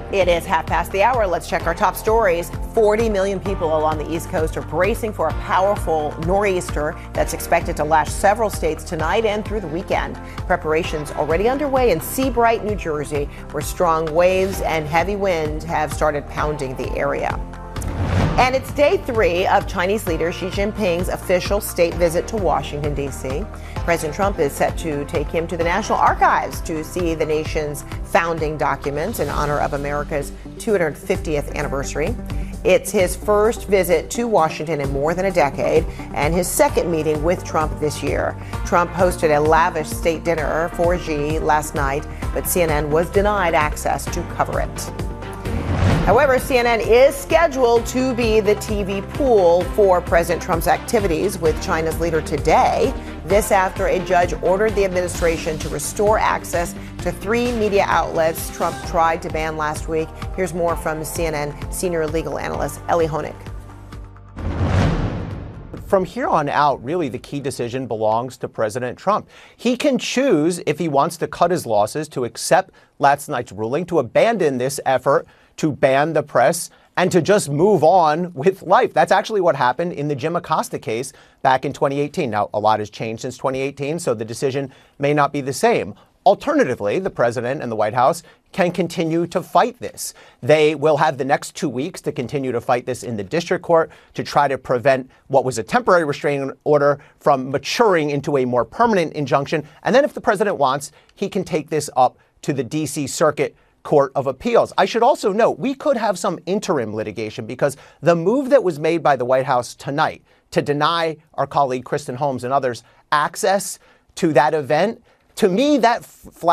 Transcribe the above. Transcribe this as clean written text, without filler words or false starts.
It is half past the hour. Let's check our top stories. 40 million people along the East Coast are bracing for a powerful nor'easter that's expected to lash several states tonight and through the weekend. Preparations already underway in Seabright, New Jersey, where strong waves and heavy wind have started pounding the area. And it's day 3 of Chinese leader Xi Jinping's official state visit to Washington, D.C. President Trump is set to take him to the National Archives to see the nation's founding documents in honor of America's 250th anniversary. It's his first visit to Washington in more than a decade and his second meeting with Trump this year. Trump hosted a lavish state dinner for Xi last night, but CNN was denied access to cover it. However, CNN is scheduled to be the TV pool for President Trump's activities with China's leader today. This after a judge ordered the administration to restore access to 3 media outlets Trump tried to ban last week. Here's more from CNN senior legal analyst Elie Honig. From here on out, really the key decision belongs to President Trump. He can choose, if he wants to cut his losses, to accept last night's ruling, to abandon this effort to ban the press, and to just move on with life. That's actually what happened in the Jim Acosta case back in 2018. Now, a lot has changed since 2018, so the decision may not be the same. Alternatively, the president and the White House can continue to fight this. They will have the next 2 weeks to continue to fight this in the district court to try to prevent what was a temporary restraining order from maturing into a more permanent injunction. And then if the president wants, he can take this up to the D.C. Circuit Court of Appeals. I should also note, we could have some interim litigation because the move that was made by the White House tonight to deny our colleague Kristen Holmes and others access to that event, to me, that